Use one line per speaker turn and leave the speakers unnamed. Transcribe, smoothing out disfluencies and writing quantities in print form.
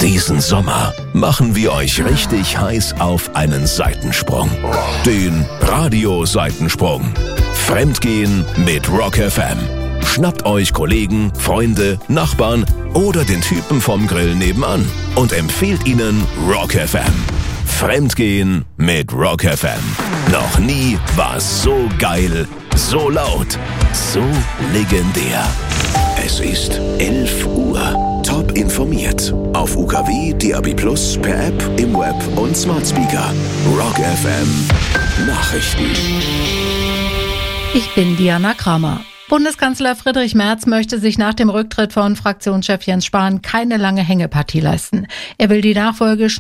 Diesen Sommer machen wir euch richtig heiß auf einen Seitensprung. Den Radio-Seitensprung. Fremdgehen mit Rock FM. Schnappt euch Kollegen, Freunde, Nachbarn oder den Typen vom Grill nebenan und empfehlt ihnen Rock FM. Fremdgehen mit Rock FM. Noch nie war es so geil, so laut, so legendär. Es ist 11 Uhr. Top informiert. Auf UKW, DAB+, per App, im Web und Smart Speaker. Rock FM Nachrichten.
Ich bin Diana Kramer. Bundeskanzler Friedrich Merz möchte sich nach dem Rücktritt von Fraktionschef Jens Spahn keine lange Hängepartie leisten. Er will die Nachfolge